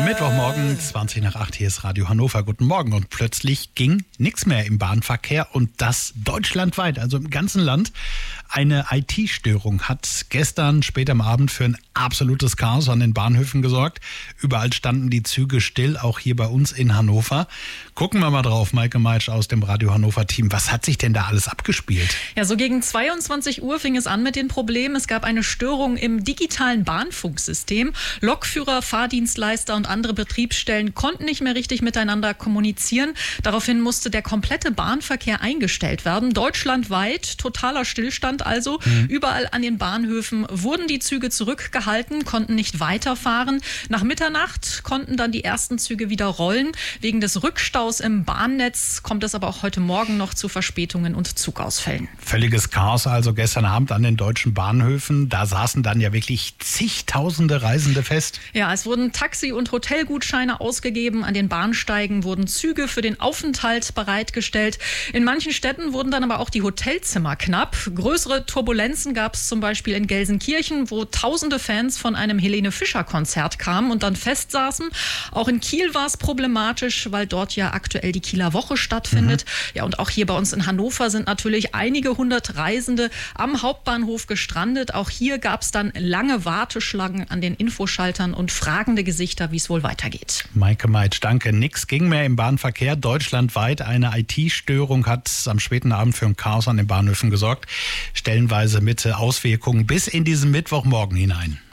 Mittwochmorgen, 20 nach 8, hier ist Radio Hannover. Guten Morgen. Und plötzlich ging nichts mehr im Bahnverkehr und das deutschlandweit, also im ganzen Land. Eine IT-Störung hat gestern spät am Abend für ein absolutes Chaos an den Bahnhöfen gesorgt. Überall standen die Züge still, auch hier bei uns in Hannover. Gucken wir mal drauf, Maike Meitsch aus dem Radio Hannover-Team. Was hat sich denn da alles abgespielt? Ja, so gegen 22 Uhr fing es an mit den Problemen. Es gab eine Störung im digitalen Bahnfunksystem. Lokführer, Fahrdienstleister und andere Betriebsstellen konnten nicht mehr richtig miteinander kommunizieren. Daraufhin musste der komplette Bahnverkehr eingestellt werden. Deutschlandweit totaler Stillstand also. Überall an den Bahnhöfen wurden die Züge zurückgehalten, konnten nicht weiterfahren. Nach Mitternacht konnten dann die ersten Züge wieder rollen. Wegen des Rückstaus im Bahnnetz kommt es aber auch heute Morgen noch zu Verspätungen und Zugausfällen. Völliges Chaos also gestern Abend an den deutschen Bahnhöfen. Da saßen dann ja wirklich zigtausende Reisende fest. Ja, es wurden Taxi- und Hotelgutscheine ausgegeben. An den Bahnsteigen wurden Züge für den Aufenthalt bereitgestellt. In manchen Städten wurden dann aber auch die Hotelzimmer knapp. Größere Turbulenzen gab es zum Beispiel in Gelsenkirchen, wo tausende Fans von einem Helene-Fischer-Konzert kamen und dann festsaßen. Auch in Kiel war es problematisch, weil dort ja aktuell die Kieler Woche stattfindet. Ja, und auch hier bei uns in Hannover sind natürlich einige hundert Reisende am Hauptbahnhof gestrandet. Auch hier gab es dann lange Warteschlangen an den Infoschaltern und fragende Gesichter, wie es wohl weitergeht. Maike Meitsch, danke. Nix ging mehr im Bahnverkehr. Deutschlandweit eine IT-Störung hat am späten Abend für ein Chaos an den Bahnhöfen gesorgt. Stellenweise mit Auswirkungen bis in diesen Mittwochmorgen hinein.